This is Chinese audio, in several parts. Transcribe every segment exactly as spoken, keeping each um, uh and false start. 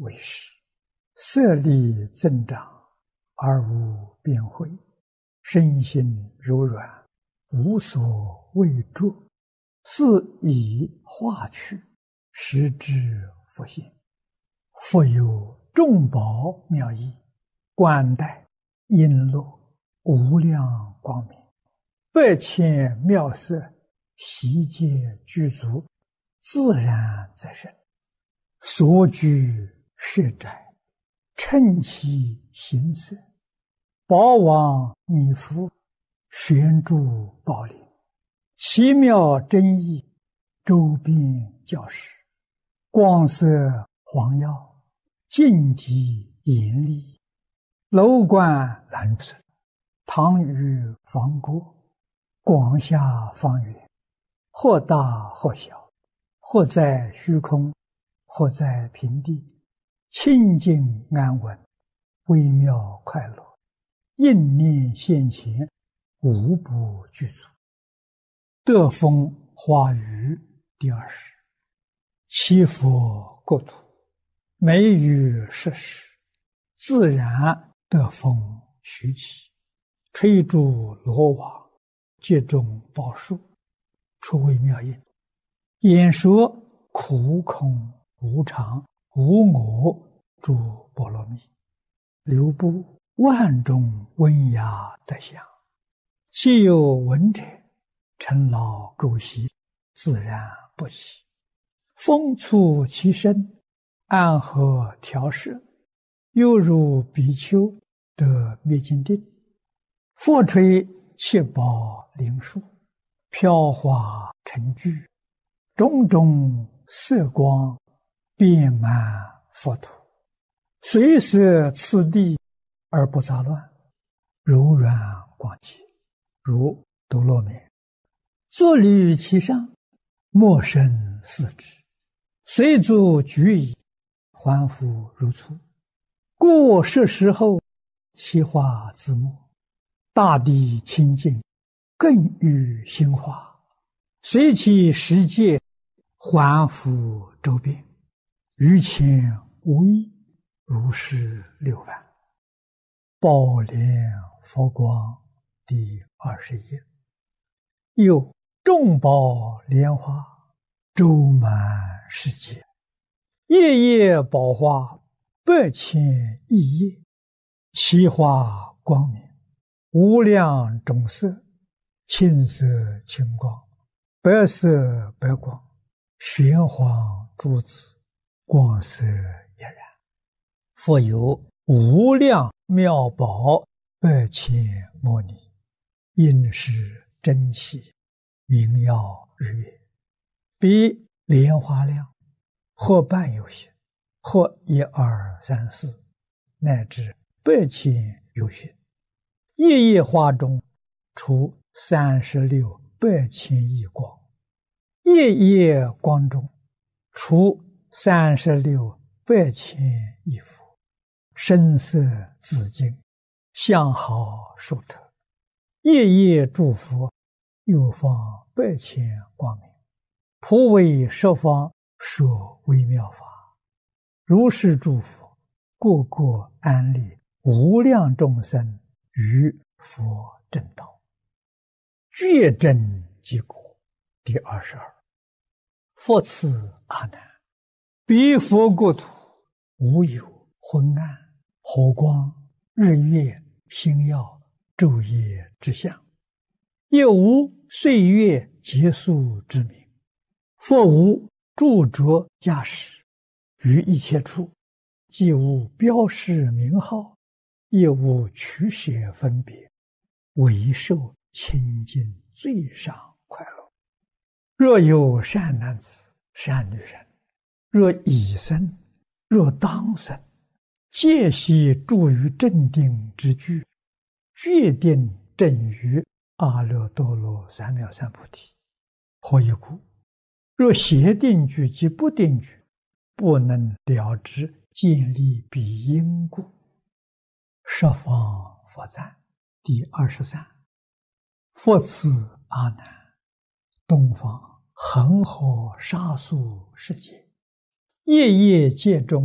为实，色力增长而无边慧，身心柔软，无所畏著，是以化去，实之复现。复有众宝妙义，冠带璎珞，无量光明，百千妙色，悉皆具足，自然则生。所居舍宅，称其形色，宝王弥覆，悬诸宝林，奇妙真义，周遍教室，光色黄耀，净极严厉，楼观蓝存，堂宇方郭，广厦方圆，或大或小，或在虚空，或在平地，清净安稳，微妙快乐，应念现前，无不具足。德风化语第二十。七佛国土，美于设施，自然德风徐起，吹诸罗网，接种宝树，出微妙音，演说苦空无常无我诸波罗蜜，流布万种温雅德相，其有闻者，尘劳垢习，自然不起。风促其身，安和调摄，犹如比丘得灭尽定。佛吹七宝灵树，飘华成聚，种种色光，遍满佛土，随摄次第而不杂乱，柔软广洁，如多罗面。坐立其上，莫生四肢，随足举矣，还复如初。过十时后，其化自没，大地清净，更与心化，随其十界，还复周遍，于前无异，如是六番。宝莲佛光第二十页。又众宝莲花，周满世界，夜夜宝花，百千亿叶，其花光明，无量种色，青色青光，白色白光，玄黄珠子，光色俨然。复有无量妙宝，百千摩尼，应是珍稀，明耀日月，比莲花量，或半有些，或一二三四，乃至百千有些。夜夜花中，出三十六百千亿光；夜夜光中，出三十六百千亿佛。声色紫净，相好殊特。夜夜诸佛，又放百千光明，普为十方说微妙法。如是诸佛，个个安立无量众生于佛正道，觉真结果。第二十二。复次阿难，彼佛国土，无有昏暗、火光、日月、星耀、昼夜之相，也无岁月结束之名。复无著着驾驶，于一切处，既无标示名号，也无取舍分别，唯受清净最上快乐。若有善男子、善女人，若已生，若当生，皆悉住于正定之居，决定正于阿耨多罗三藐三菩提。何以故？若邪定居及不定居，不能了知建立彼因故。十方佛赞第二十三。复次阿难，东方恒河沙数世界，夜夜界中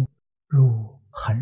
如恒